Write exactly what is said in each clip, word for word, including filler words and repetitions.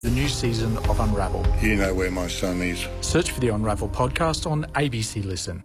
The new season of Unravel. You know where my son is. Search for the Unravel podcast on A B C Listen.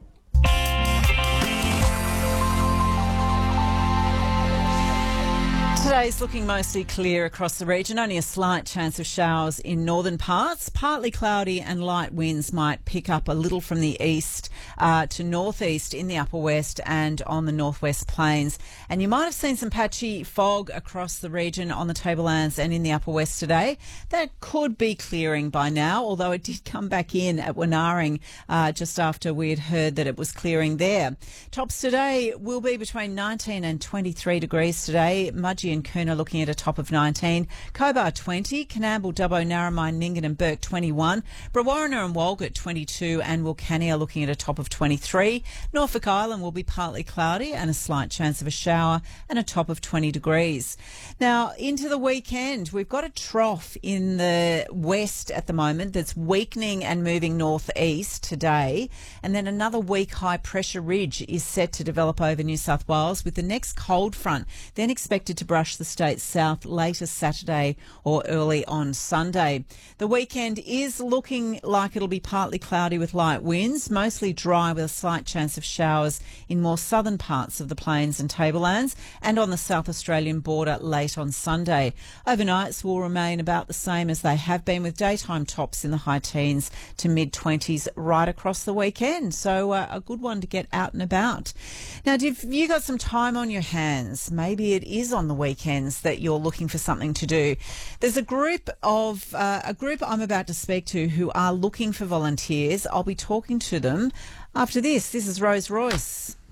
Today's looking mostly clear across the region, only a slight chance of showers in northern parts. Partly cloudy and light winds might pick up a little from the east uh, to northeast in the upper west and on the northwest plains. And you might have seen some patchy fog across the region on the tablelands and in the upper west today. That could be clearing by now, although it did come back in at Wenaring uh, just after we had heard that it was clearing there. Tops today will be between nineteen and twenty-three degrees today. Mudgee and Coona looking at a top of nineteen, Cobar twenty, Coonamble, Dubbo, Narromine, Nyngan and Burke twenty-one, Brewarrina and Walgett twenty-two, and Wilcannia looking at a top of twenty-three. Norfolk Island will be partly cloudy and a slight chance of a shower and a top of twenty degrees. Now, into the weekend, we've got a trough in the west at the moment that's weakening and moving northeast today, and then another weak high pressure ridge is set to develop over New South Wales, with the next cold front then expected to brush the state south later Saturday or early on Sunday. The weekend is looking like it'll be partly cloudy with light winds, mostly dry with a slight chance of showers in more southern parts of the plains and tablelands and on the South Australian border late on Sunday. Overnights will remain about the same as they have been, with daytime tops in the high teens to mid-twenties right across the weekend. So uh, a good one to get out and about. Now, if you got some time on your hands, maybe it is on the weekends that you're looking for something to do. There's a group of uh, a group I'm about to speak to who are looking for volunteers. I'll be talking to them after this. This is Rose Royce.